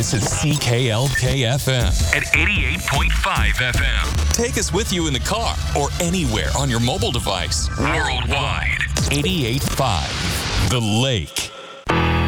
This is CKLK-FM at 88.5 FM. Take us with you in the car or anywhere on your mobile device. Worldwide. 88.5 The Lake.